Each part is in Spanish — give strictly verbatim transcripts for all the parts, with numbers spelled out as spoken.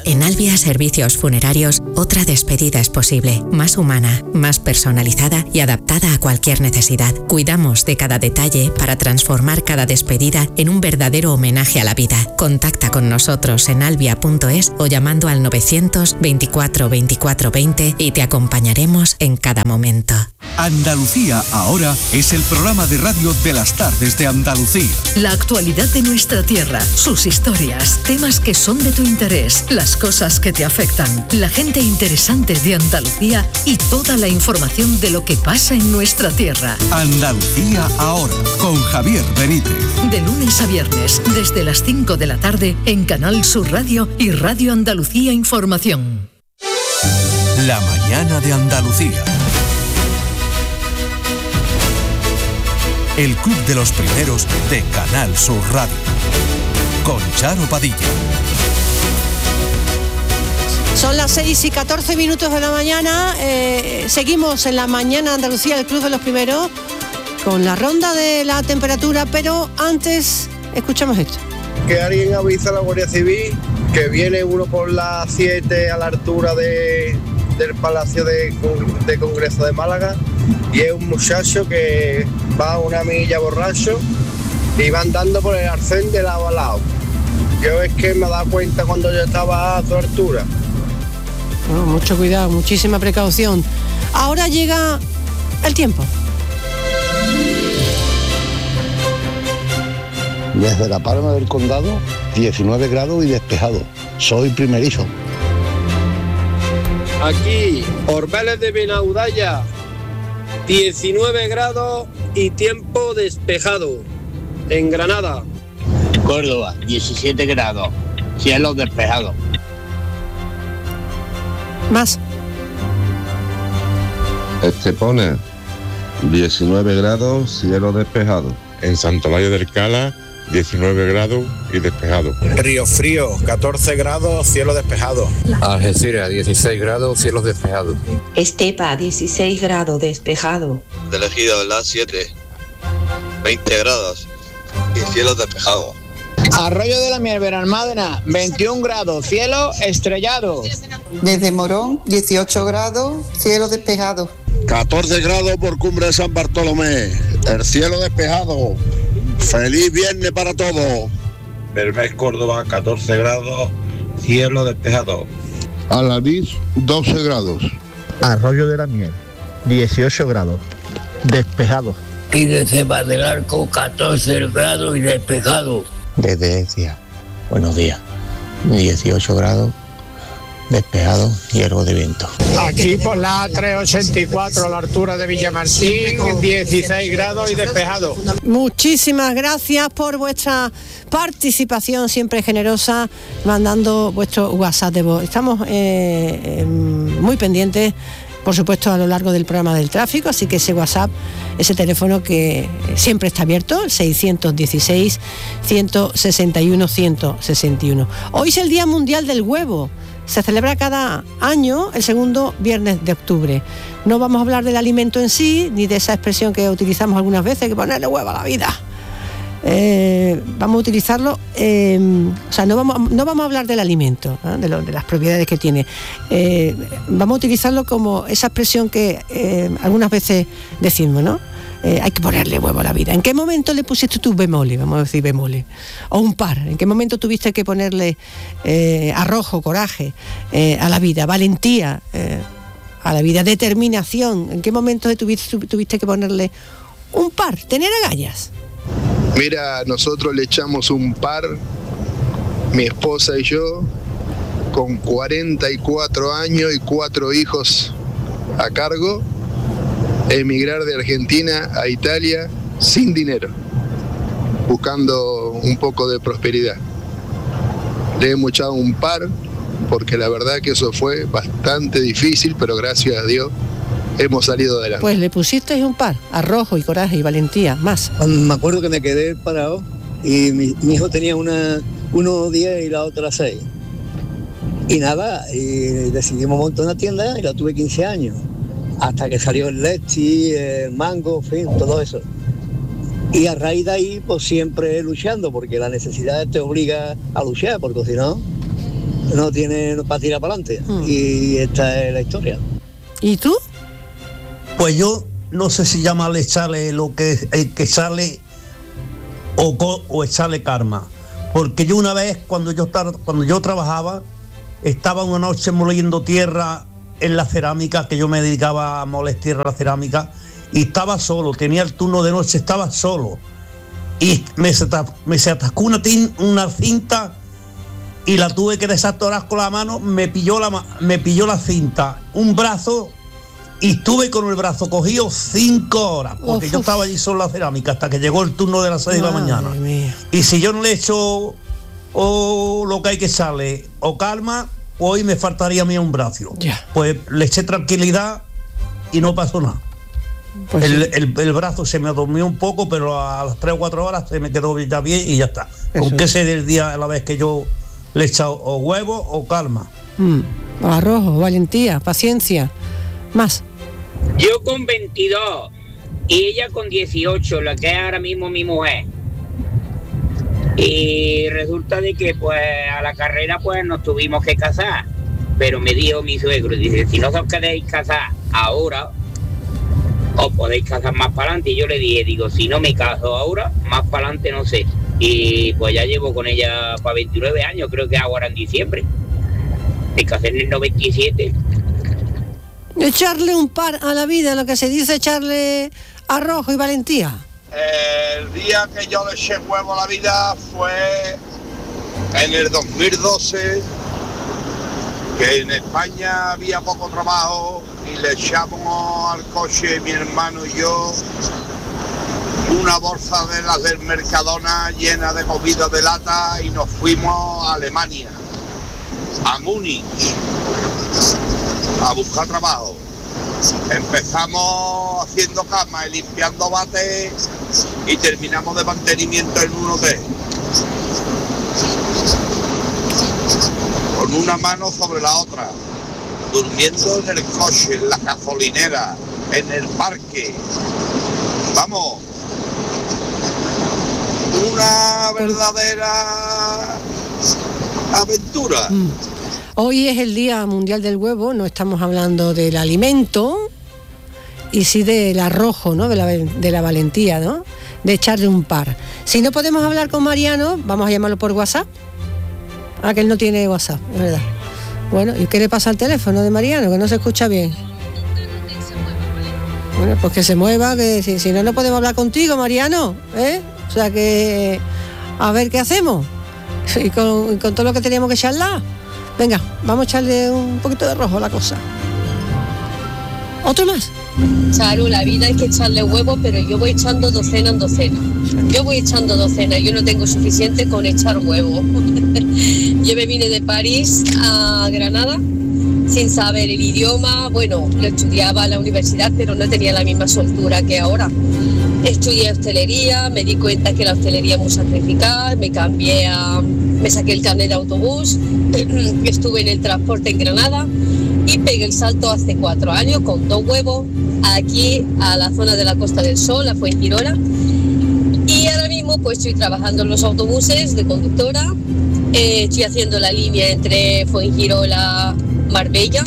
En Albia Servicios Funerarios, otra despedida es posible, más humana, más personalizada y adaptada a cualquier necesidad. Cuidamos de cada detalle para transformar cada despedida en un verdadero homenaje a la vida. Contacta con nosotros en albia punto es o llamando al novecientos veinticuatro veinticuatro veinte y te acompañaremos en cada momento. Andalucía ahora es el programa de radio de las tardes de Andalucía. La actualidad de nuestra tierra, sus historias, temas que son de tu interés, las cosas que te afectan, la gente interesante de Andalucía y toda la información de lo que pasa en nuestra tierra. Andalucía ahora, con Javier Benítez. De lunes a viernes, desde las cinco de la tarde, en Canal Sur Radio y Radio Andalucía Información. La mañana de Andalucía. El club de los primeros de Canal Sur Radio. Con Charo Padilla. Son las seis y catorce minutos de la mañana. Eh, seguimos en la mañana Andalucía, el club de los primeros, con la ronda de la temperatura, pero antes escuchamos esto. Que alguien avisa a la Guardia Civil que viene uno por la siete a la altura de, del Palacio de, de Congreso de Málaga y es un muchacho que va a una milla borracho y va andando por el arcén de lado a lado. Yo es que me he dado cuenta cuando yo estaba a su altura. Oh, mucho cuidado, muchísima precaución. Ahora llega el tiempo. Desde La Palma del Condado, diecinueve grados y despejado. Soy primerizo. Aquí, Orbeles de Benaudalla, diecinueve grados y tiempo despejado. En Granada. Córdoba, diecisiete grados, cielo despejado. Más. Estepona, diecinueve grados, cielo despejado. En Santolaya del Cala, diecinueve grados y despejado. Río Frío, catorce grados, cielo despejado. Algeciras, dieciséis grados, cielo despejado. Estepa, dieciséis grados, despejado. Del Ejido, las siete, veinte grados y cielo despejado. Arroyo de la Miel, Benalmádena, veintiún grados, cielo estrellado. Desde Morón, dieciocho grados, cielo despejado. catorce grados por Cumbre de San Bartolomé, el cielo despejado. Feliz viernes para todos. Bermés, Córdoba, catorce grados, cielo despejado. Alanís, doce grados. Arroyo de la Miel, dieciocho grados, despejado. Y desde Mar del Arco, catorce grados y despejado. Desde Ecija, buenos días, dieciocho grados, despejado y algo de viento. Aquí por la A trescientos ochenta y cuatro a la altura de Villamartín, dieciséis grados y despejado. Muchísimas gracias por vuestra participación siempre generosa, mandando vuestro WhatsApp de voz. Estamos eh, eh, muy pendientes, por supuesto, a lo largo del programa del tráfico, así que ese WhatsApp, ese teléfono que siempre está abierto, el seiscientos dieciséis, ciento sesenta y uno, ciento sesenta y uno. Hoy es el Día Mundial del Huevo. Se celebra cada año el segundo viernes de octubre. No vamos a hablar del alimento en sí, ni de esa expresión que utilizamos algunas veces, que ponerle huevo a la vida. Eh, vamos a utilizarlo, eh, o sea, no vamos, no vamos a hablar del alimento, ¿eh? de, lo, de las propiedades que tiene. Eh, vamos a utilizarlo como esa expresión que eh, algunas veces decimos, ¿no? Eh, hay que ponerle huevo a la vida. ¿En qué momento le pusiste tu bemole? Vamos a decir bemole. O un par. ¿En qué momento tuviste que ponerle eh, arrojo, coraje eh, a la vida, valentía eh, a la vida, determinación? ¿En qué momento tuviste, tuviste que ponerle un par, tener agallas? Mira, nosotros le echamos un par, mi esposa y yo, con cuarenta y cuatro años y cuatro hijos a cargo, emigrar de Argentina a Italia sin dinero, buscando un poco de prosperidad. Le hemos echado un par, porque la verdad que eso fue bastante difícil, pero gracias a Dios hemos salido adelante. Pues le pusisteis un par, arrojo y coraje y valentía, más. Me acuerdo que me quedé parado y mi, mi hijo tenía una, uno diez y la otra seis. Y nada, y decidimos montar una tienda y la tuve quince años. Hasta que salió el Lexi, el Mango, en fin, todo eso. Y a raíz de ahí, pues siempre luchando, porque la necesidad te obliga a luchar, porque si no, no tiene para tirar para adelante. Mm. Y esta es la historia. ¿Y tú? Pues yo no sé si llamarle echarle lo que hay que echarle o, o echarle karma. Porque yo una vez, cuando yo, cuando yo trabajaba, estaba una noche moliendo tierra en la cerámica, que yo me dedicaba a moler tierra a la cerámica, y estaba solo, tenía el turno de noche, estaba solo. Y me se, me se atascó una, tin, una cinta y la tuve que desatorar con la mano, me pilló la, me pilló la cinta, un brazo, y estuve con el brazo cogido cinco horas, porque Uf. yo estaba allí solo en la cerámica hasta que llegó el turno de las seis de la mañana. Mía. Y si yo no le echo o lo que hay que echarle o calma, hoy me faltaría a mí un brazo. Yeah. Pues le eché tranquilidad y no pasó nada. Pues el, sí. el, el brazo se me dormió un poco, pero a las tres o cuatro horas se me quedó ya bien y ya está. Eso. Aunque ese del día a la vez que yo le he echado o huevo o calma. Mm. Arrojo, valentía, paciencia. Más. Yo con veintidós y ella con dieciocho, la que es ahora mismo mi mujer. Y resulta de que pues a la carrera pues nos tuvimos que casar. Pero me dijo mi suegro, dice, si no os queréis casar ahora, os podéis casar más para adelante. Y yo le dije, digo, si no me caso ahora, más para adelante no sé. Y pues ya llevo con ella para veintinueve años, creo que ahora en diciembre. Me casé en el noventa y siete. Echarle un par a la vida, lo que se dice echarle arrojo y valentía. El día que yo le eché huevo a la vida fue en el dos mil doce, que en España había poco trabajo y le echamos al coche mi hermano y yo una bolsa de las del Mercadona llena de comida de lata y nos fuimos a Alemania, a Múnich, a buscar trabajo. Empezamos haciendo cama y limpiando bates y terminamos de mantenimiento en un hotel. Con una mano sobre la otra, durmiendo en el coche, en la gasolinera, en el parque. Vamos, una verdadera aventura. Mm. Hoy es el Día Mundial del Huevo, no estamos hablando del alimento, y sí del arrojo, ¿no? De la, de la valentía, ¿no? De echarle un par. Si no podemos hablar con Mariano, vamos a llamarlo por WhatsApp. Ah, que él no tiene WhatsApp, es verdad. Bueno, ¿y qué le pasa al teléfono de Mariano? Que no se escucha bien. Bueno, pues que se mueva, que si, si no, no podemos hablar contigo, Mariano, ¿eh? O sea que, a ver qué hacemos. Y con, con todo lo que teníamos que charlar. Venga, vamos a echarle un poquito de rojo a la cosa. ¿Otro más? Charu, la vida hay que echarle huevos, pero yo voy echando docena en docena. Yo voy echando docena, yo no tengo suficiente con echar huevos. Yo me vine de París a Granada sin saber el idioma. Bueno, lo estudiaba en la universidad, pero no tenía la misma soltura que ahora. Estudié hostelería, me di cuenta que la hostelería es muy sacrificada, me cambié a... me saqué el carnet de autobús, estuve en el transporte en Granada y pegué el salto hace cuatro años con dos huevos aquí a la zona de la Costa del Sol, a Fuengirola. Y ahora mismo pues estoy trabajando en los autobuses de conductora, eh, estoy haciendo la línea entre Fuengirola, Marbella.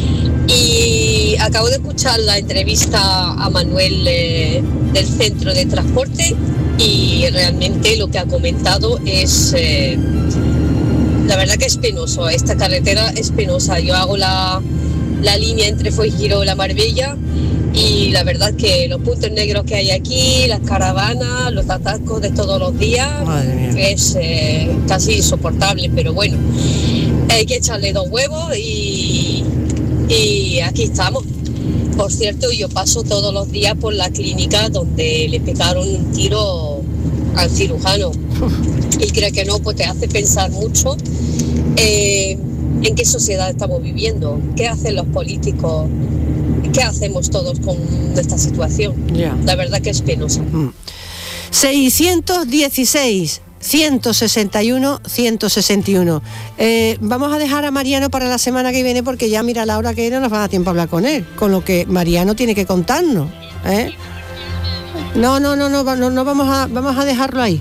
Y acabo de escuchar la entrevista a Manuel eh, del centro de transporte y realmente lo que ha comentado es, eh, la verdad que es penoso, esta carretera es penosa. Yo hago la, la línea entre Fuengirola, Marbella y la verdad que los puntos negros que hay aquí, las caravanas, los atascos de todos los días, es eh, casi insoportable, pero bueno, hay que echarle dos huevos y... Y aquí estamos. Por cierto, yo paso todos los días por la clínica donde le pegaron un tiro al cirujano. Y creo que no, pues te hace pensar mucho eh, en qué sociedad estamos viviendo, qué hacen los políticos, qué hacemos todos con esta situación. Yeah. La verdad que es penosa. Mm. seiscientos dieciséis ciento sesenta y uno ciento sesenta y uno. Eh, vamos a dejar a Mariano para la semana que viene porque ya mira la hora que no nos va a dar tiempo a hablar con él, con lo que Mariano tiene que contarnos, ¿eh? No, no, no, no, no, no vamos a, vamos a dejarlo ahí.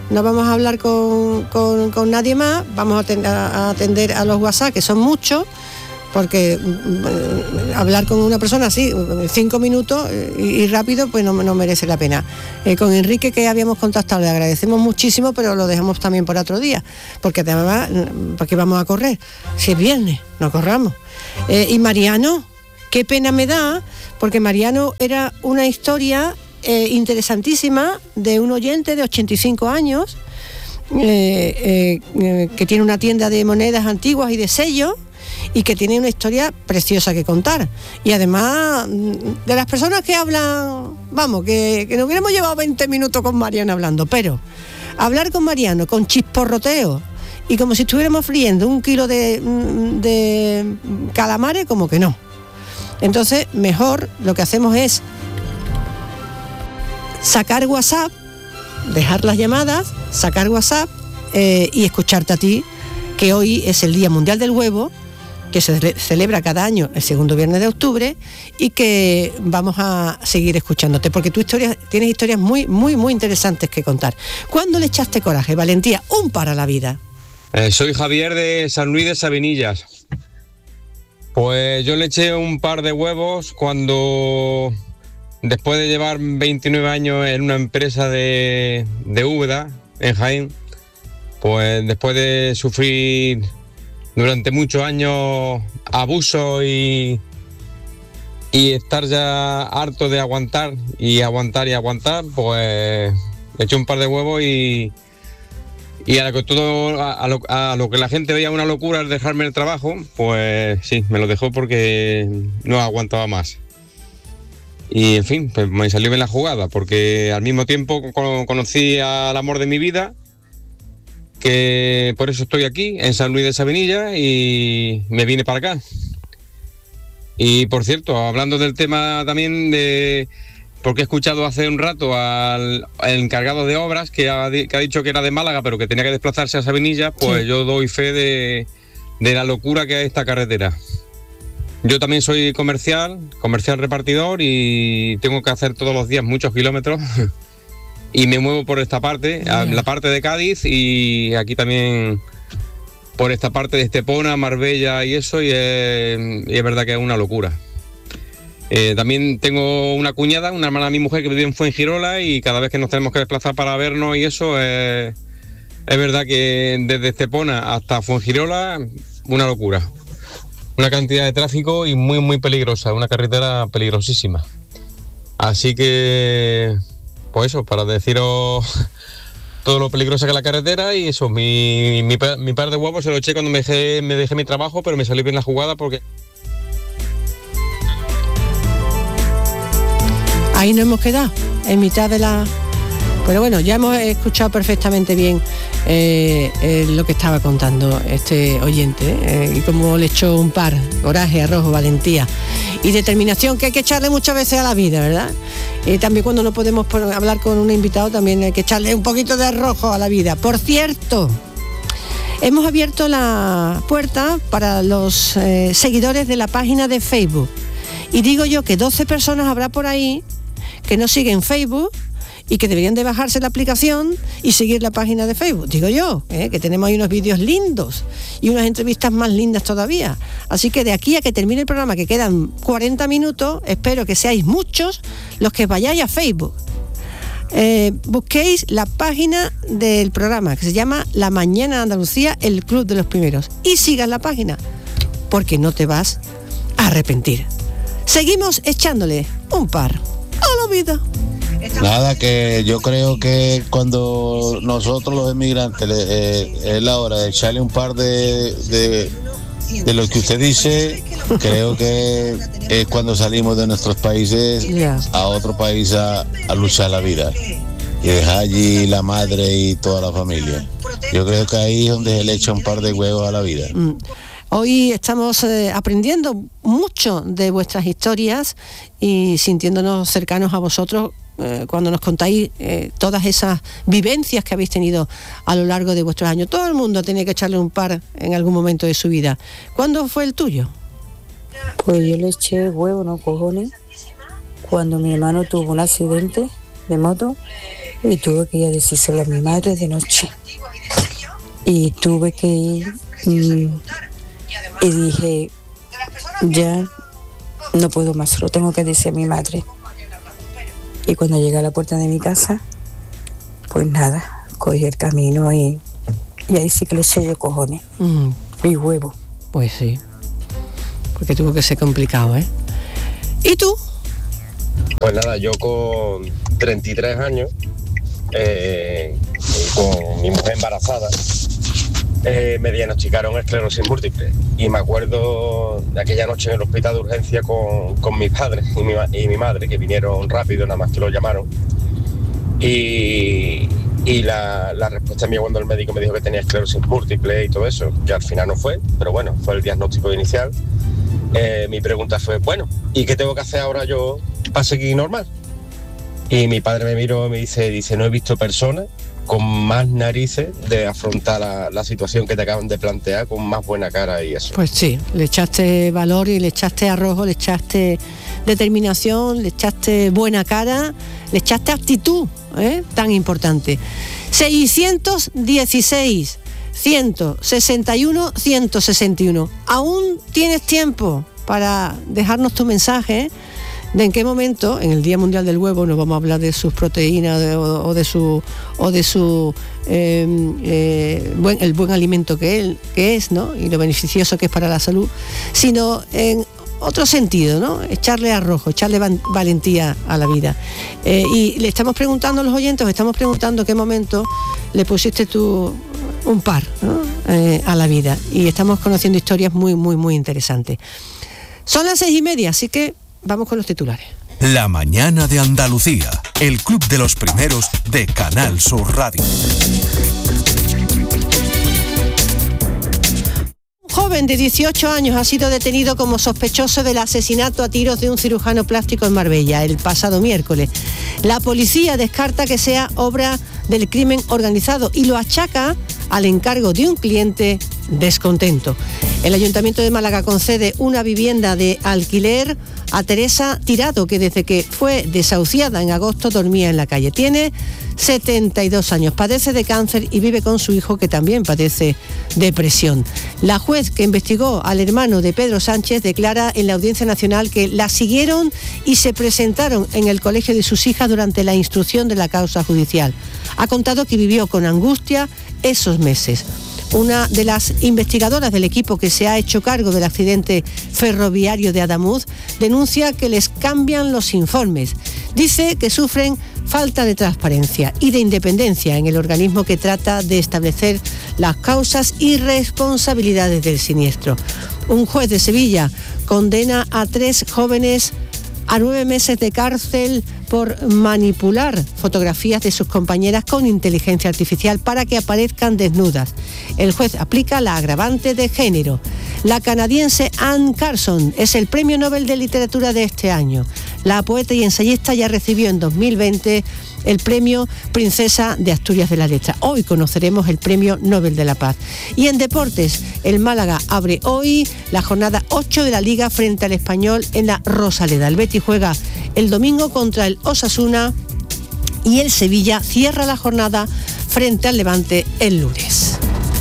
no vamos a hablar con, con, con nadie más, vamos a atender, a atender a los WhatsApp, que son muchos, porque eh, hablar con una persona así, cinco minutos eh, y, y rápido, pues no, no merece la pena. Eh, con Enrique, que habíamos contactado, le agradecemos muchísimo, pero lo dejamos también para otro día, porque además, ¿para qué vamos a correr? Si es viernes, no corramos. Eh, y Mariano, qué pena me da, porque Mariano era una historia eh, interesantísima de un oyente de ochenta y cinco años, eh, eh, eh, que tiene una tienda de monedas antiguas y de sellos, y que tiene una historia preciosa que contar. Y además, de las personas que hablan, vamos, que, que nos hubiéramos llevado veinte minutos con Mariano hablando, pero hablar con Mariano con chisporroteo y como si estuviéramos friendo un kilo de, de calamares, como que no. Entonces, mejor lo que hacemos es sacar WhatsApp, dejar las llamadas, sacar WhatsApp eh, y escucharte a ti, que hoy es el Día Mundial del Huevo, que se celebra cada año el segundo viernes de octubre, y que vamos a seguir escuchándote, porque tu historia, tienes historias muy, muy, muy interesantes que contar. ¿Cuándo le echaste coraje, valentía, un par a la vida? Eh, soy Javier de San Luis de Sabinillas. Pues yo le eché un par de huevos cuando, después de llevar veintinueve años en una empresa de, de Úbeda, en Jaén, pues después de sufrir durante muchos años abuso y, y estar ya harto de aguantar y aguantar y aguantar, pues eché un par de huevos y, y a lo que todo a, a, lo, a lo que la gente veía una locura al dejarme el trabajo, pues sí, me lo dejó porque no aguantaba más. Y en fin, pues me salió bien la jugada, porque al mismo tiempo conocí al amor de mi vida, que por eso estoy aquí, en San Luis de Sabinillas, y me vine para acá. Y por cierto, hablando del tema también de... porque he escuchado hace un rato al, al encargado de obras, que ha, que ha dicho que era de Málaga, pero que tenía que desplazarse a Sabinillas, pues sí. Yo doy fe de, de la locura que es esta carretera. Yo también soy comercial, comercial repartidor, y tengo que hacer todos los días muchos kilómetros. Y me muevo por esta parte, yeah. La parte de Cádiz, y aquí también por esta parte de Estepona, Marbella y eso, y es, y es verdad que es una locura. Eh, también tengo una cuñada, una hermana de mi mujer que vive en Fuengirola, y cada vez que nos tenemos que desplazar para vernos y eso, eh, es verdad que desde Estepona hasta Fuengirola, una locura. Una cantidad de tráfico y muy, muy peligrosa, una carretera peligrosísima. Así que... pues eso, para deciros todo lo peligrosa que es la carretera, y eso, mi, mi, mi par de huevos se lo eché cuando me dejé, me dejé mi trabajo, pero me salió bien la jugada porque... Ahí nos hemos quedado, en mitad de la... Pero bueno, ya hemos escuchado perfectamente bien eh, eh, lo que estaba contando este oyente, eh, y cómo le echó un par, coraje, arrojo, valentía y determinación, que hay que echarle muchas veces a la vida, ¿verdad? Y también cuando no podemos hablar con un invitado, también hay que echarle un poquito de arrojo a la vida. Por cierto, hemos abierto la puerta para los eh, seguidores de la página de Facebook, y digo yo que doce personas habrá por ahí que no siguen Facebook y que deberían de bajarse la aplicación y seguir la página de Facebook, digo yo, ¿eh? Que tenemos ahí unos vídeos lindos y unas entrevistas más lindas todavía. Así que de aquí a que termine el programa, que quedan cuarenta minutos, espero que seáis muchos los que vayáis a Facebook. Eh, busquéis la página del programa, que se llama La Mañana de Andalucía, el Club de los Primeros, y sigas la página, porque no te vas a arrepentir. Seguimos echándole un par a la vida. Nada, que yo creo que cuando nosotros los emigrantes eh, es la hora de echarle un par de, de, de lo que usted dice, creo que es cuando salimos de nuestros países a otro país a, a luchar la vida y dejar allí la madre y toda la familia. Yo creo que ahí es donde se le echa un par de huevos a la vida. Mm. Hoy estamos eh, aprendiendo mucho de vuestras historias y sintiéndonos cercanos a vosotros eh, cuando nos contáis eh, todas esas vivencias que habéis tenido a lo largo de vuestros años. Todo el mundo tiene que echarle un par en algún momento de su vida. ¿Cuándo fue el tuyo? Pues yo le eché huevo, no cojones, cuando mi hermano tuvo un accidente de moto y tuve que ir a decírselo a mi madre de noche. Y tuve que ir y, y dije, ya no puedo más, solo tengo que decir a mi madre. Y cuando llegué a la puerta de mi casa, pues nada, cogí el camino y, y ahí sí que le eché yo cojones. Mm. Y huevo. Pues sí, porque tuvo que ser complicado, ¿eh? ¿Y tú? Pues nada, yo con treinta y tres años, eh, con mi mujer embarazada, eh, me diagnosticaron esclerosis múltiple. Y me acuerdo de aquella noche en el hospital de urgencia con, con mis padres y mi, y mi madre, que vinieron rápido, nada más que lo llamaron. Y, y la, la respuesta mía cuando el médico me dijo que tenía esclerosis múltiple y todo eso, que al final no fue, pero bueno, fue el diagnóstico inicial. Eh, mi pregunta fue, bueno, ¿y qué tengo que hacer ahora yo para seguir normal? Y mi padre me miró y me dice, dice, no he visto personas con más narices de afrontar la, la situación que te acaban de plantear con más buena cara y eso. Pues sí, le echaste valor y le echaste arrojo, le echaste determinación, le echaste buena cara, le echaste actitud, ¿eh? Tan importante. seiscientos dieciséis, ciento sesenta y uno, ciento sesenta y uno. Aún tienes tiempo para dejarnos tu mensaje, ¿eh? De en qué momento, en el Día Mundial del Huevo, no vamos a hablar de sus proteínas de, o, o de su o de su eh, eh, buen, el buen alimento que, él, que es, ¿no? Y lo beneficioso que es para la salud, sino en otro sentido, ¿no? Echarle arrojo, echarle van, valentía a la vida. Eh, y le estamos preguntando a los oyentes, estamos preguntando en qué momento le pusiste tú un par, ¿no? eh, a la vida. Y estamos conociendo historias muy, muy, muy interesantes. Son las seis y media, así que vamos con los titulares. La mañana de Andalucía, el club de los primeros de Canal Sur Radio. Un joven de dieciocho años ha sido detenido como sospechoso del asesinato a tiros de un cirujano plástico en Marbella el pasado miércoles. La policía descarta que sea obra del crimen organizado y lo achaca al encargo de un cliente descontento. El Ayuntamiento de Málaga concede una vivienda de alquiler a Teresa Tirado, que desde que fue desahuciada en agosto dormía en la calle. Tiene setenta y dos años, padece de cáncer y vive con su hijo, que también padece depresión. La juez que investigó al hermano de Pedro Sánchez declara en la Audiencia Nacional que la siguieron y se presentaron en el colegio de sus hijas durante la instrucción de la causa judicial. Ha contado que vivió con angustia esos meses. Una de las investigadoras del equipo que se ha hecho cargo del accidente ferroviario de Adamuz denuncia que les cambian los informes. Dice que sufren falta de transparencia y de independencia en el organismo que trata de establecer las causas y responsabilidades del siniestro. Un juez de Sevilla condena a tres jóvenes a nueve meses de cárcel por manipular fotografías de sus compañeras con inteligencia artificial para que aparezcan desnudas. El juez aplica la agravante de género. La canadiense Anne Carson es el Premio Nobel de Literatura de este año. La poeta y ensayista ya recibió en dos mil veinte el Premio Princesa de Asturias de la Letra. Hoy conoceremos el Premio Nobel de la Paz. Y en deportes, el Málaga abre hoy la jornada ocho de la Liga frente al Español en la Rosaleda. El Betis juega el domingo contra el Osasuna y el Sevilla cierra la jornada frente al Levante el lunes.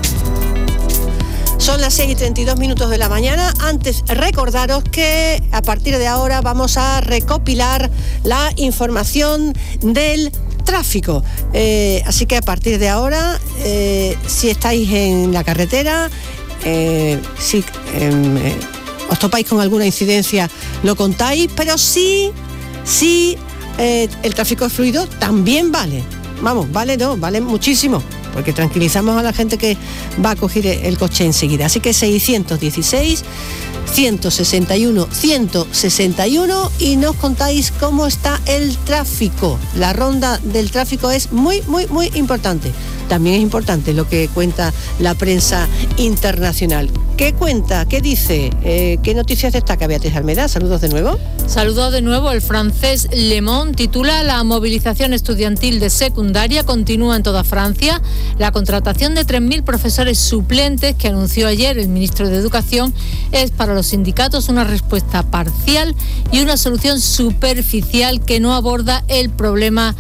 Son las seis y treinta y dos minutos de la mañana. Antes, recordaros que a partir de ahora vamos a recopilar la información del tráfico. Eh, así que a partir de ahora, eh, si estáis en la carretera, eh, si eh, os topáis con alguna incidencia, lo contáis, pero sí, sí, eh, el tráfico es fluido, también vale. Vamos, vale, no, vale muchísimo, porque tranquilizamos a la gente que va a coger el coche enseguida. Así que seiscientos dieciséis, ciento sesenta y uno, ciento sesenta y uno y nos contáis cómo está el tráfico. La ronda del tráfico es muy, muy, muy importante. También es importante lo que cuenta la prensa internacional. ¿Qué cuenta? ¿Qué dice? Eh, ¿Qué noticias destaca Beatriz Almeda? Saludos de nuevo. Saludos de nuevo. El francés Le Monde titula: la movilización estudiantil de secundaria continúa en toda Francia. La contratación de tres mil profesores suplentes que anunció ayer el ministro de Educación es para los sindicatos una respuesta parcial y una solución superficial que no aborda el problema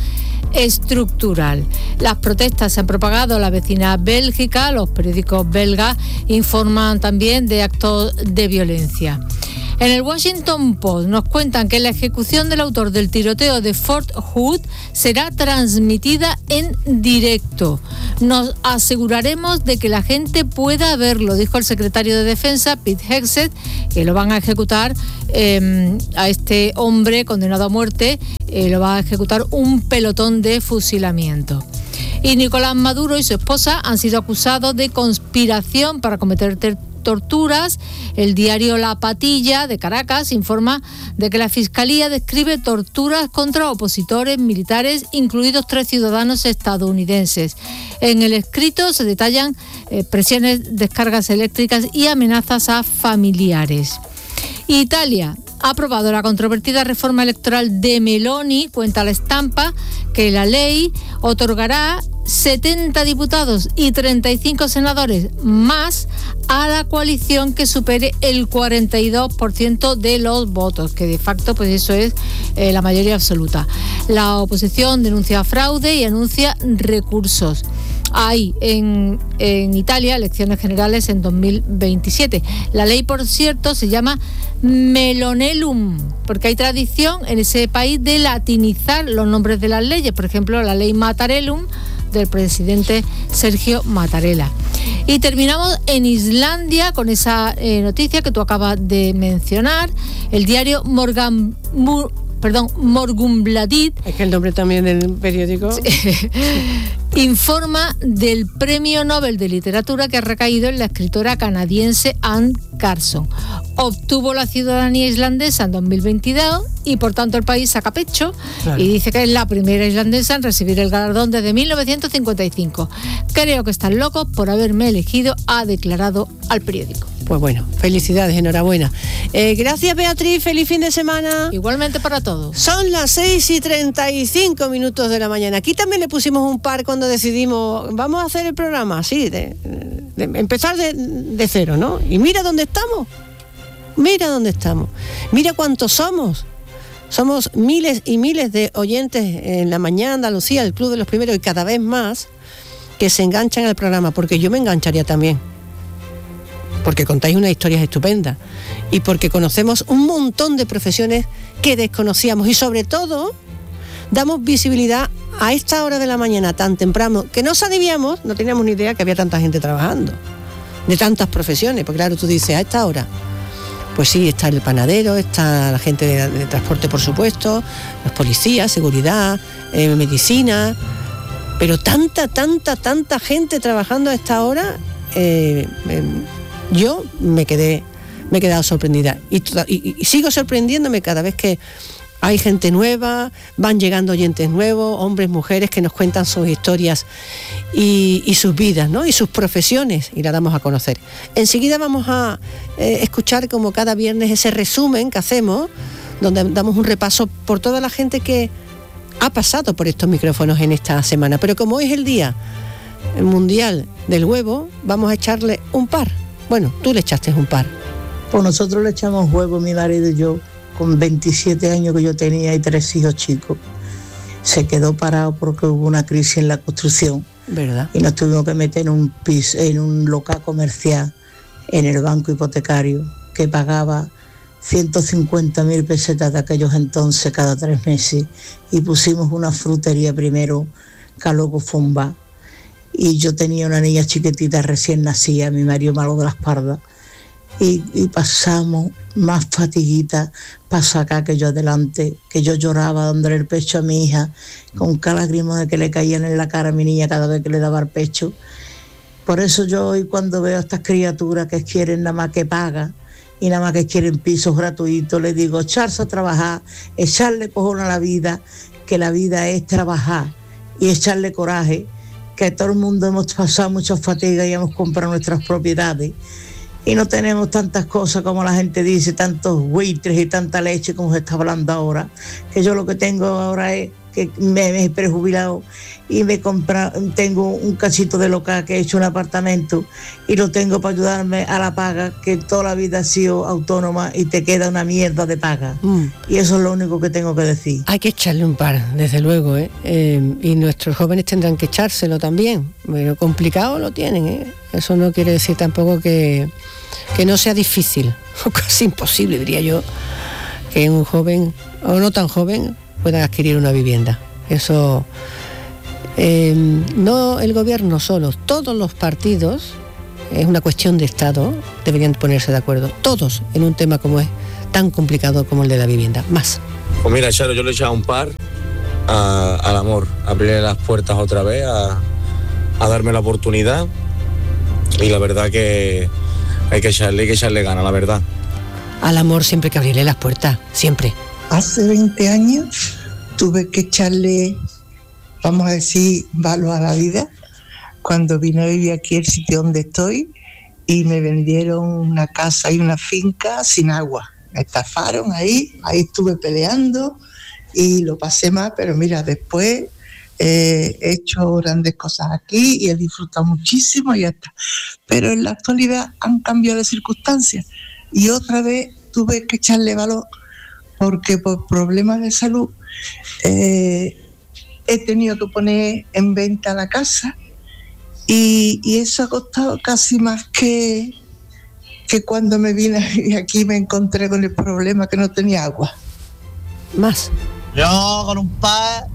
estructural. Las protestas se han propagado a la vecina Bélgica, los periódicos belgas informan también de actos de violencia. En el Washington Post nos cuentan que la ejecución del autor del tiroteo de Fort Hood será transmitida en directo. Nos aseguraremos de que la gente pueda verlo, dijo el secretario de Defensa, Pete Hegseth, que lo van a ejecutar eh, a este hombre condenado a muerte, eh, lo va a ejecutar un pelotón de fusilamiento. Y Nicolás Maduro y su esposa han sido acusados de conspiración para cometer ter- torturas. El diario La Patilla de Caracas informa de que la Fiscalía describe torturas contra opositores militares, incluidos tres ciudadanos estadounidenses. En el escrito se detallan eh, presiones, descargas eléctricas y amenazas a familiares. Italia ha aprobado la controvertida reforma electoral de Meloni, cuenta La Estampa, que la ley otorgará setenta diputados y treinta y cinco senadores más a la coalición que supere el cuarenta y dos por ciento de los votos, que de facto pues eso es eh, la mayoría absoluta. La oposición denuncia fraude y anuncia recursos. Hay en, en Italia elecciones generales en dos mil veintisiete. La ley, por cierto, se llama Melonellum, porque hay tradición en ese país de latinizar los nombres de las leyes. Por ejemplo, la ley Mattarellum del presidente Sergio Mattarella. Y terminamos en Islandia con esa eh, noticia que tú acabas de mencionar. El diario Morgan... Mur, perdón, Morgunblaðið, es que el nombre también del periódico, sí, informa del premio Nobel de Literatura que ha recaído en la escritora canadiense Anne Carson. Obtuvo la ciudadanía islandesa en dos mil veintidós y por tanto el país saca pecho, claro, y dice que es la primera islandesa en recibir el galardón desde mil novecientos cincuenta y cinco. Creo que están locos por haberme elegido, ha declarado al periódico. Pues bueno, felicidades, enhorabuena. Eh, gracias, Beatriz, feliz fin de semana. Igualmente para todos. Son las seis y treinta y cinco minutos de la mañana. Aquí también le pusimos un par cuando decidimos, vamos a hacer el programa, así, de, de, de empezar de, de cero, ¿no? Y mira dónde estamos, mira dónde estamos, mira cuántos somos. Somos miles y miles de oyentes en La Mañana Andalucía, el Club de los Primeros, y cada vez más que se enganchan al programa, porque yo me engancharía también. Porque contáis unas historias estupendas y porque conocemos un montón de profesiones que desconocíamos y sobre todo damos visibilidad a esta hora de la mañana tan temprano que no sabíamos, no teníamos ni idea que había tanta gente trabajando, de tantas profesiones, porque claro, tú dices a esta hora, pues sí, está el panadero, está la gente de, de transporte, por supuesto, los policías, seguridad, eh, medicina, pero tanta, tanta, tanta gente trabajando a esta hora, eh, eh, yo me quedé, me he quedado sorprendida y, y, y sigo sorprendiéndome cada vez que hay gente nueva, van llegando oyentes nuevos, hombres, mujeres que nos cuentan sus historias y, y sus vidas, ¿no? Y sus profesiones, y la damos a conocer. Enseguida vamos a eh, escuchar, como cada viernes, ese resumen que hacemos, donde damos un repaso por toda la gente que ha pasado por estos micrófonos en esta semana. Pero como hoy es el Día Mundial del Huevo, vamos a echarle un par. Bueno, tú le echaste un par. Pues nosotros le echamos huevo, mi marido y yo, con veintisiete años que yo tenía y tres hijos chicos. Se quedó parado porque hubo una crisis en la construcción. ¿Verdad? Y nos tuvimos que meter en un piso, en un local comercial, en el banco hipotecario, que pagaba ciento cincuenta mil pesetas de aquellos entonces cada tres meses. Y pusimos una frutería primero, que luego fue un bar. Y yo tenía una niña chiquitita recién nacida, mi marido malo de la espalda, y, y pasamos más fatiguitas para sacar que yo adelante, que yo lloraba dándole el pecho a mi hija, con cada lágrima de que le caían en la cara a mi niña cada vez que le daba el pecho. Por eso yo hoy cuando veo a estas criaturas que quieren nada más que pagan y nada más que quieren pisos gratuitos, les digo, echarse a trabajar, echarle cojón a la vida, que la vida es trabajar y echarle coraje, que todo el mundo hemos pasado muchas fatigas y hemos comprado nuestras propiedades y no tenemos tantas cosas como la gente dice, tantos buitres y tanta leche como se está hablando ahora, que yo lo que tengo ahora es que me, me he prejubilado y me compra, tengo un cachito de local que he hecho un apartamento y lo tengo para ayudarme a la paga, que toda la vida he sido autónoma y te queda una mierda de paga. Mm. Y eso es lo único que tengo que decir. Hay que echarle un par, desde luego, ¿eh? Eh, y nuestros jóvenes tendrán que echárselo también, pero complicado lo tienen, ¿eh? Eso no quiere decir tampoco que, que no sea difícil, o casi imposible, diría yo, que un joven, o no tan joven, pueda adquirir una vivienda. Eso... Eh, no el gobierno solo, todos los partidos, es una cuestión de Estado, deberían ponerse de acuerdo, todos, en un tema como es tan complicado como el de la vivienda. Más. Pues mira, Charo, yo le he echado un par a, al amor, a abrirle las puertas otra vez, a, a darme la oportunidad, y la verdad que hay que echarle, hay que echarle ganas, la verdad. Al amor siempre hay que abrirle las puertas, siempre. Hace veinte años tuve que echarle, vamos a decir, valor a la vida, cuando vine a vivir aquí el sitio donde estoy y me vendieron una casa y una finca sin agua. Me estafaron ahí, ahí estuve peleando y lo pasé mal, pero mira, después eh, he hecho grandes cosas aquí y he disfrutado muchísimo y ya está. Pero en la actualidad han cambiado las circunstancias y otra vez tuve que echarle valor porque por problemas de salud eh, he tenido que poner en venta la casa y, y eso ha costado casi más que, que cuando me vine y aquí me encontré con el problema que no tenía agua. Más. Yo con un par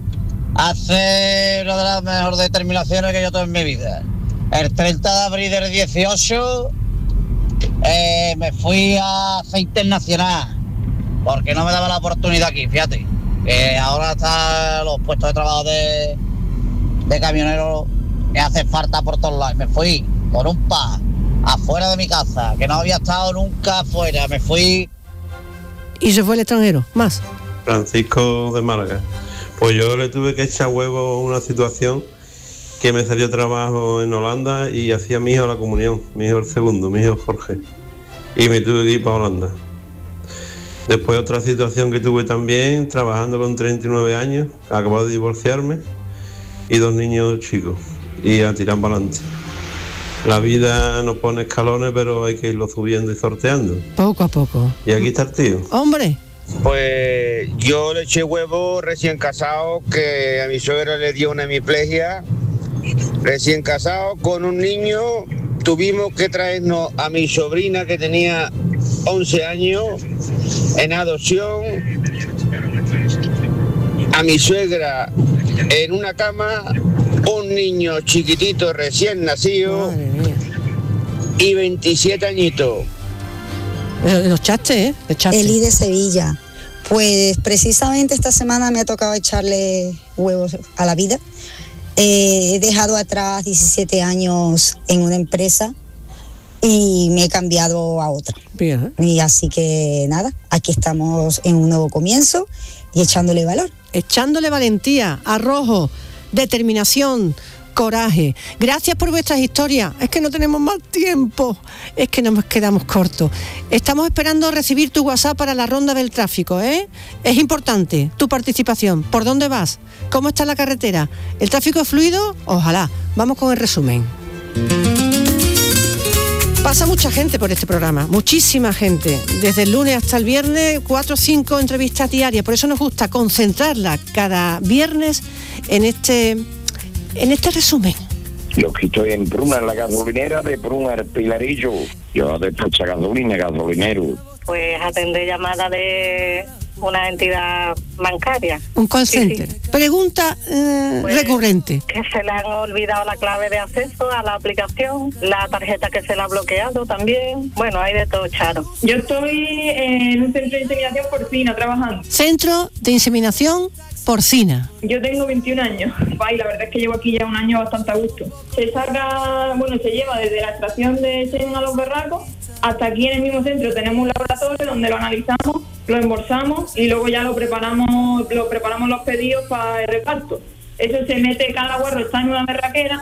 hace una de las mejores determinaciones que yo tuve en mi vida. El treinta de abril del dieciocho eh, me fui a Aceite Nacional porque no me daba la oportunidad aquí, fíjate. Eh, ahora están los puestos de trabajo de, de camioneros que hacen falta por todos lados. Me fui con un par afuera de mi casa, que no había estado nunca afuera. Me fui. ¿Y se fue al extranjero? Más. Francisco de Málaga. Pues yo le tuve que echar huevo a una situación que me salió trabajo en Holanda y hacía a mi hijo la comunión, mi hijo el segundo, mi hijo Jorge. Y me tuve que ir para Holanda. Después otra situación que tuve también, trabajando con treinta y nueve años, acabo de divorciarme y dos niños chicos, y a tirar para adelante. La vida nos pone escalones, pero hay que irlo subiendo y sorteando. Poco a poco. Y aquí está el tío. ¡Hombre! Pues yo le eché huevo recién casado, que a mi suegra le dio una hemiplegia. Recién casado, con un niño, tuvimos que traernos a mi sobrina que tenía once años en adopción, a mi suegra en una cama, un niño chiquitito recién nacido y veintisiete añitos. Los chaches, ¿eh? Los chaches. Eli de Sevilla. Pues precisamente esta semana me ha tocado echarle huevos a la vida. Eh, he dejado atrás diecisiete años en una empresa y me he cambiado a otra. Bien, ¿eh? Y así que nada, aquí estamos en un nuevo comienzo y echándole valor. Echándole valentía, arrojo, determinación, coraje. Gracias por vuestras historias. Es que no tenemos más tiempo. Es que nos quedamos cortos. Estamos esperando recibir tu WhatsApp para la ronda del tráfico, ¿eh? Es importante tu participación. ¿Por dónde vas? ¿Cómo está la carretera? ¿El tráfico es fluido? Ojalá. Vamos con el resumen. Pasa mucha gente por este programa, muchísima gente. Desde el lunes hasta el viernes, cuatro o cinco entrevistas diarias. Por eso nos gusta concentrarla cada viernes en este... en este resumen. Yo que estoy en Pruna, en la gasolinera de Pruna, el Pilarillo. Yo despacho gasolina, gasolinero. Pues atender llamadas de una entidad bancaria. Un call center. Sí, sí. Pregunta eh, pues, recurrente. Que se le han olvidado la clave de acceso a la aplicación, la tarjeta que se le ha bloqueado también. Bueno, hay de todo, Charo. Yo estoy en un centro de inseminación porcina trabajando. Centro de inseminación porcina. Yo tengo veintiún años. Ay, la verdad es que llevo aquí ya un año bastante a gusto. Se saca, bueno, se lleva desde la extracción de semen a los berracos hasta aquí en el mismo centro tenemos un laboratorio donde lo analizamos, lo embolsamos y luego ya lo preparamos, lo preparamos los pedidos para el reparto. eso se mete, cada guarro está en una berraquera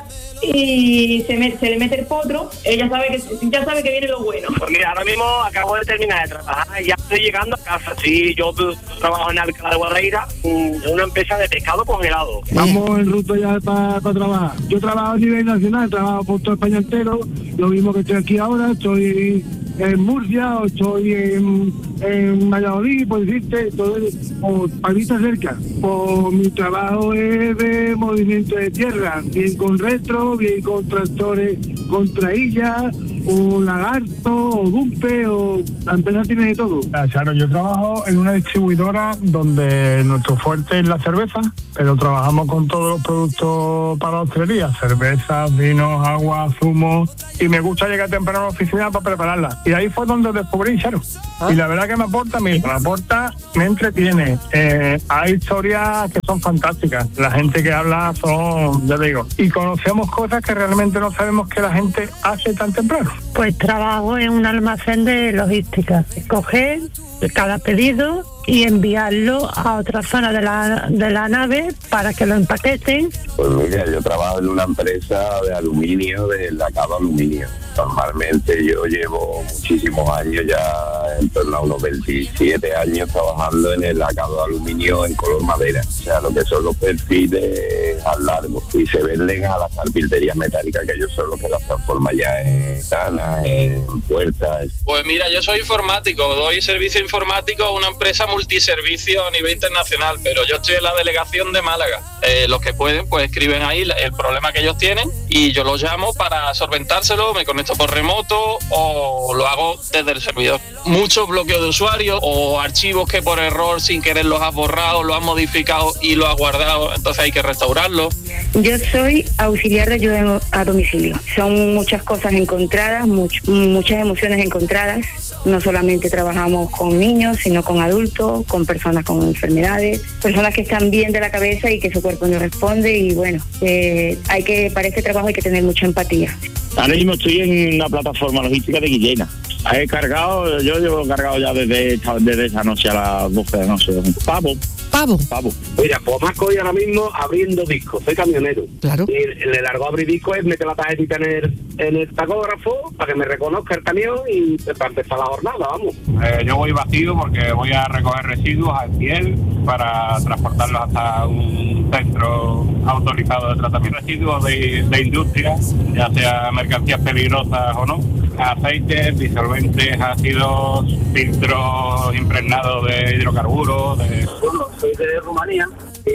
y se, me, se le mete el potro, ella sabe que ya sabe que viene lo bueno. Pues mira, ahora mismo acabo de terminar de trabajar y ya estoy llegando a casa. Sí, yo trabajo en Alcalá de Guadaira, en una empresa de pescado congelado. Vamos en ruta ya para pa trabajar. Yo trabajo a nivel nacional, trabajo por toda España entero, lo mismo que estoy aquí ahora, estoy en Murcia o estoy en, en Valladolid, por decirte, todo, o palita cerca. Pues mi trabajo es de movimiento de tierra, bien con retro, bien con tractores con traillas, o lagarto, o dumpe, o la empresa tiene de todo. Claro, yo trabajo en una distribuidora donde nuestro fuerte es la cerveza, pero trabajamos con todos los productos para la hostelería, cervezas, vinos, agua, zumos, y me gusta llegar temprano a la oficina para prepararla. Y ahí fue donde descubrí Charo. ¿Ah? Y la verdad que me aporta, me, me aporta, me entretiene. Eh, hay historias que son fantásticas. La gente que habla son, ya te digo, y conocemos cosas que realmente no sabemos que la gente hace tan temprano. Pues trabajo en un almacén de logística. Coger cada pedido y enviarlo a otra zona de la, de la nave para que lo empaqueten. Pues mira, yo trabajo en una empresa de aluminio, de lacado aluminio. Normalmente yo llevo muchísimos años, ya en torno a unos veintisiete años trabajando en el lacado de aluminio en color madera. O sea, lo que son los perfiles al largo. Y se venden a las carpinterías metálicas, que ellos son los que las transforman ya en ventanas, en puertas. Pues mira, yo soy informático, doy servicio informático a una empresa multiservicio a nivel internacional, pero yo estoy en la delegación de Málaga. Eh, los que pueden, pues escriben ahí el problema que ellos tienen y yo los llamo para solventárselo, me conecto por remoto o lo hago desde el servidor. Muchos bloqueos de usuarios o archivos que por error sin querer los has borrado, los has modificado y los has guardado, entonces hay que restaurarlos. Yo soy auxiliar de ayuda a domicilio. Son muchas cosas encontradas, much, muchas emociones encontradas. No solamente trabajamos con niños, sino con adultos, con personas con enfermedades, personas que están bien de la cabeza y que su cuerpo no responde. Y bueno, eh, hay que para este trabajo hay que tener mucha empatía. Ahora mismo estoy en una plataforma logística de Guillena. He cargado, yo llevo cargado ya desde, desde esa noche a las doce de la noche. Pavo. Pavo. Pavo. Mira, pues más que hoy ahora mismo abriendo discos. Soy camionero. Claro. Y el largo abrir discos es meter la tarjetita en el, en el tacógrafo para que me reconozca el camión y para empezar la jornada, vamos. Eh, yo voy vacío porque voy a recoger residuos al piel para transportarlos hasta un centro autorizado de tratamiento de residuos de, de industria, ya sea mercancías peligrosas o no. Aceites, disolventes, ácidos, filtros impregnados de hidrocarburos. De... Bueno, soy de Rumanía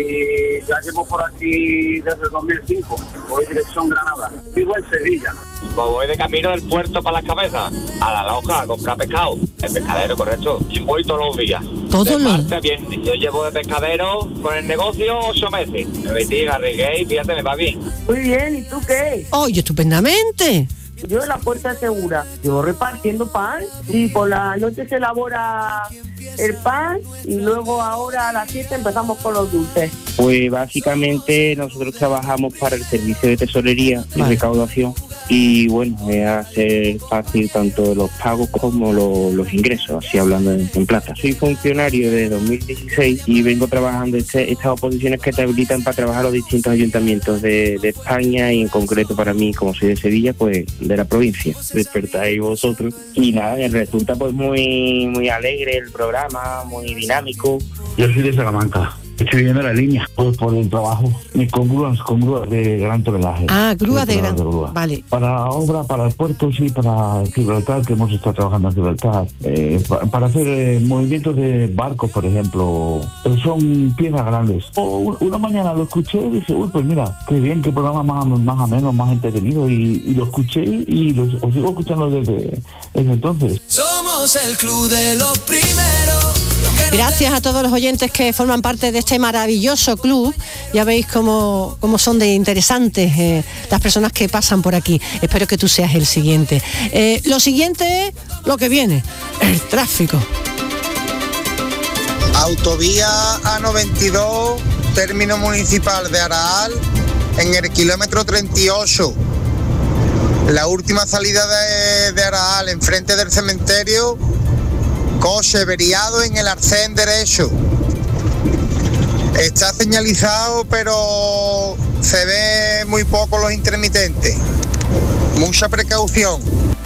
y ya llevo por aquí desde el dos mil cinco. Voy dirección Granada. Vivo en Sevilla. Pues voy de camino del puerto para las cabezas, a la loja, a comprar pescado. El pescadero, correcto. Y voy todos los días. Todos los días. Bien. Yo llevo de pescadero con el negocio ocho meses. Me metí, arriesgué y fíjate, me va bien. Muy bien, ¿y tú qué? Oye, estupendamente. Yo en la puerta segura, yo repartiendo pan y por la noche se elabora el pan y luego ahora a las siete empezamos con los dulces. Pues básicamente nosotros trabajamos para el servicio de tesorería y vale. recaudación y bueno, es hacer fácil tanto los pagos como lo, los ingresos, así hablando en, en plata. Soy funcionario de dos mil dieciséis y vengo trabajando este, estas oposiciones que te habilitan para trabajar los distintos ayuntamientos de, de España y en concreto para mí, como soy de Sevilla, pues de la provincia. Despertáis vosotros y nada, resulta pues muy, muy alegre el programa, muy dinámico. Yo soy de Salamanca. Estoy viendo la línea por, por el trabajo. Con grúas, con grúas de gran tonelaje. Ah, grúas de gran grúa. Vale. Para obra, para el puerto, sí, para Gibraltar, que hemos estado trabajando en Gibraltar. Eh, para, para hacer eh, movimientos de barcos, por ejemplo. Pero son piezas grandes. O, una mañana lo escuché y dije, uy, pues mira, qué bien, qué programa más, más ameno, más entretenido. Y, y lo escuché y lo, os sigo escuchando desde, desde entonces. Somos el club de los primeros. Gracias a todos los oyentes que forman parte de este maravilloso club. Ya veis cómo, cómo son de interesantes eh, las personas que pasan por aquí. Espero que tú seas el siguiente. Eh, lo siguiente es lo que viene, el tráfico. Autovía A noventa y dos, término municipal de Araal, en el kilómetro treinta y ocho. La última salida de, de Araal, enfrente del cementerio. Coche averiado en el arcén derecho. Está señalizado, pero se ve muy poco los intermitentes. Mucha precaución.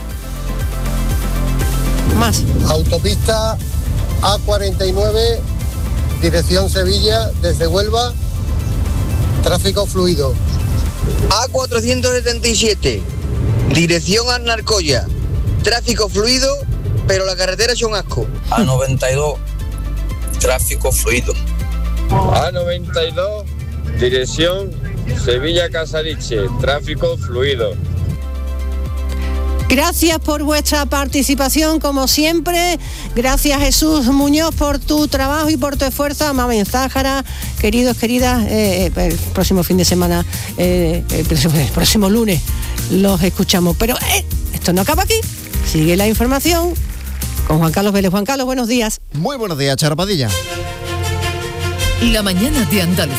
Más. Autopista A cuarenta y nueve, dirección Sevilla, desde Huelva, tráfico fluido. A cuatrocientos setenta y siete, dirección Arnalcoya, tráfico fluido, pero la carretera es un asco. A noventa y dos, tráfico fluido. A noventa y dos, dirección Sevilla-Casariche, tráfico fluido. Gracias por vuestra participación, como siempre. Gracias, Jesús Muñoz, por tu trabajo y por tu esfuerzo. Mami en Zájara, queridos, queridas, eh, el próximo fin de semana, eh, el, próximo, el próximo lunes los escuchamos. Pero eh, esto no acaba aquí. Sigue la información con Juan Carlos Vélez. Juan Carlos, buenos días. Muy buenos días, Charo Padilla. La mañana de Andalucía.